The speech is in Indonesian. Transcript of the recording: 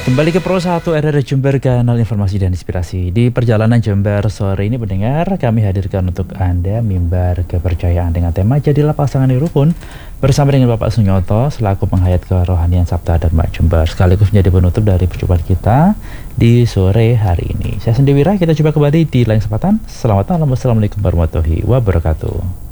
Kembali ke Pro 1 RRI Jember, kanal informasi dan inspirasi. Di perjalanan Jember sore ini pendengar, kami hadirkan untuk Anda mimbar kepercayaan dengan tema Jadilah Pasangan yang Rukun bersama dengan Bapak Sunyoto selaku penghayat kerohanian Sabta Dharma Jember, sekaligus menjadi penutup dari perjumpaan kita di sore hari ini. Saya Sendi Wira, kita coba kembali di lain kesempatan. Selamat malam, wassalamualaikum warahmatullahi wabarakatuh.